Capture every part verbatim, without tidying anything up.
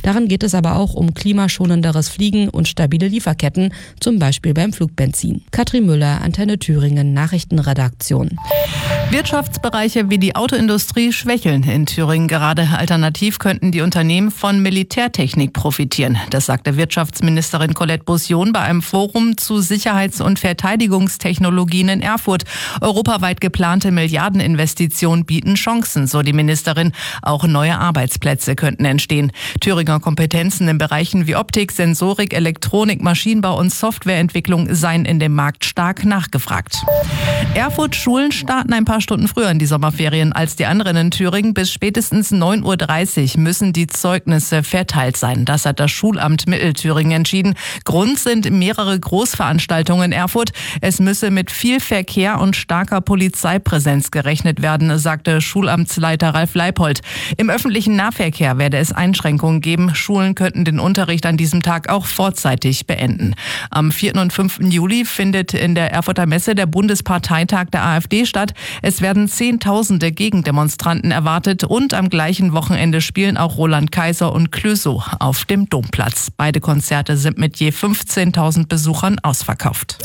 Darin geht es aber auch um klimaschonenderes Fliegen und stabile Lieferketten, zum Beispiel beim Flugbenzin. Katrin Müller, Antenne Thüringen, Nachrichtenredaktion. Wirtschaftsbereiche wie die Autoindustrie schwächeln in Thüringen gerade. Alternativ könnten die Unternehmen von Militärtechnik profitieren. Das sagte Wirtschaftsministerin Colette Bussion bei einem Forum zu Sicherheits- und Verteidigungstechnologien in Erfurt. Europaweit geplante Milliardeninvestitionen bieten Chancen, so die Ministerin. Auch neue Arbeitsplätze könnten entstehen. Thüringer Kompetenzen in Bereichen wie Optik, Sensorik, Elektronik, Maschinenbau und Softwareentwicklung seien in dem Markt stark nachgefragt. Erfurt-Schulen starten ein paar Stunden früher in die Sommerferien als die anderen in Thüringen. Bis spätestens neun Uhr dreißig müssen die Zeugnisse verteilt sein. Das hat das Schulamt Mittelthüringen entschieden. Grund sind mehrere Großveranstaltungen in Erfurt. Es müsse mit viel Verkehr und starker Polizeipräsenz gerechnet werden, sagte Schulamtsleiter Ralf Leipold. Im öffentlichen Nahverkehr werde es Einschränkungen geben. Schulen könnten den Unterricht an diesem Tag auch vorzeitig beenden. Am vierten und fünften Juli findet in der Erfurter Messe der Bundesparteitag der AfD statt. Es werden Zehntausende Gegendemonstranten erwartet und am gleichen Wochenende spielen auch Roland Kaiser und Clouseau auf dem Domplatz. Beide Konzerte sind mit je fünfzehntausend Besuchern ausverkauft.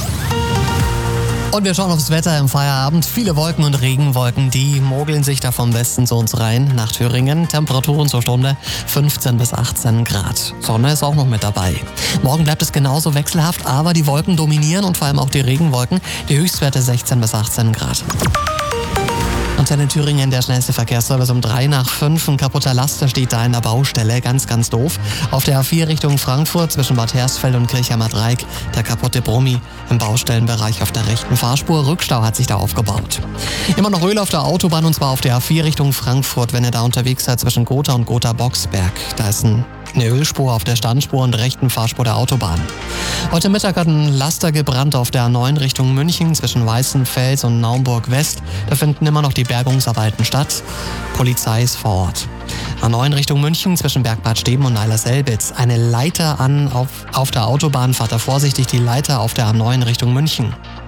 Und wir schauen aufs Wetter im Feierabend. Viele Wolken und Regenwolken, die mogeln sich da vom Westen zu uns rein nach Thüringen. Temperaturen zur Stunde fünfzehn bis achtzehn Grad. Sonne ist auch noch mit dabei. Morgen bleibt es genauso wechselhaft, aber die Wolken dominieren und vor allem auch die Regenwolken. Die Höchstwerte sechzehn bis achtzehn Grad. Antenne Thüringen, der schnellste Verkehrsservice um drei nach fünf. Ein kaputter Laster steht da in der Baustelle. Ganz, ganz doof. Auf der A vier Richtung Frankfurt zwischen Bad Hersfeld und Kirchheimer Dreieck. Der kaputte Brummi im Baustellenbereich auf der rechten Fahrspur. Rückstau hat sich da aufgebaut. Immer noch Öl auf der Autobahn und zwar auf der A vier Richtung Frankfurt, wenn ihr da unterwegs seid zwischen Gotha und Gotha-Boxberg. Da ist ein Eine Ölspur auf der Standspur und rechten Fahrspur der Autobahn. Heute Mittag hat ein Laster gebrannt auf der A neun Richtung München zwischen Weißenfels und Naumburg-West. Da finden immer noch die Bergungsarbeiten statt. Polizei ist vor Ort. A neun Richtung München zwischen Bergbad Steben und Eiler-Selbitz. Eine Leiter an auf, auf der Autobahn. Fahrt da vorsichtig, die Leiter auf der A neun Richtung München.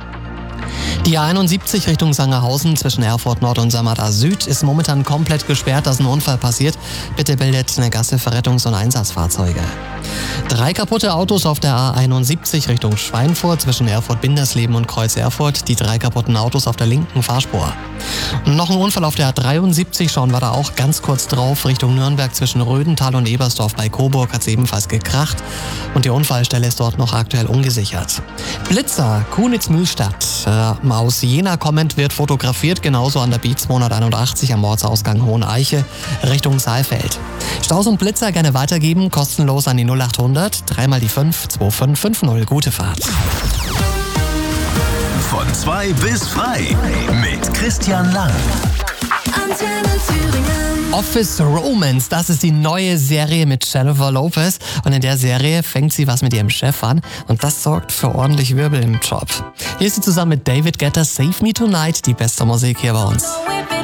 Die A einundsiebzig Richtung Sangerhausen zwischen Erfurt Nord und Samara Süd ist momentan komplett gesperrt, da ist ein Unfall passiert. Bitte bildet eine Gasse für Rettungs- und Einsatzfahrzeuge. Drei kaputte Autos auf der A einundsiebzig Richtung Schweinfurt zwischen Erfurt-Bindersleben und Kreuz Erfurt. Die drei kaputten Autos auf der linken Fahrspur. Und noch ein Unfall auf der A dreiundsiebzig, schauen wir da auch ganz kurz drauf. Richtung Nürnberg zwischen Rödental und Ebersdorf bei Coburg hat es ebenfalls gekracht. Und die Unfallstelle ist dort noch aktuell ungesichert. Blitzer, Kunitz-Mühlstadt. Äh, aus Jena kommend wird fotografiert, genauso an der B zweihunderteinundachtzig am Ortsausgang Hoheneiche Richtung Saalfeld. Staus und Blitzer gerne weitergeben, kostenlos an die null achthundert, dreimal die fünf, zwei fünf fünf null. Gute Fahrt. Von zwei bis frei mit Christian Lang. Antenne Thüringen. Office Romance, das ist die neue Serie mit Jennifer Lopez. Und in der Serie fängt sie was mit ihrem Chef an. Und das sorgt für ordentlich Wirbel im Job. Hier ist sie zusammen mit David Guetta, Save Me Tonight, die beste Musik hier bei uns.